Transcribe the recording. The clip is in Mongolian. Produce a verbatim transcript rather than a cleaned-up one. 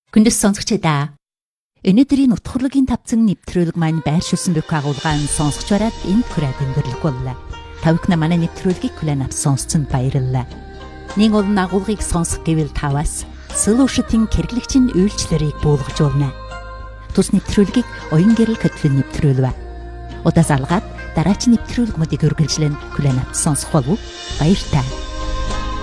Хүндэс сонсогчдаа өнөөдрийн утгуурлын тавцан нэвтрүүлэг маань байршуулсан бүх агуулгаан сонсогч бараад энд хүрээд өнгөрлөх боллоо. Тавхна манай нэвтрүүлгийг хүлээн авч сонсцонд баярлалаа. Нэг олон агуулгыг сонсох гэвэл таваас Solution-ийн хэрэглэгчийн үйлчлэлийг буулгаж болно. Тус нэвтрүүлгийг оюун гэрэл хөтөлбөр нэвтрүүлвэ. Удаас алгаад дараач нэвтрүүлгүүдийг үргэлжлэн хүлээн авч сонсох болов уу? Баяр таа.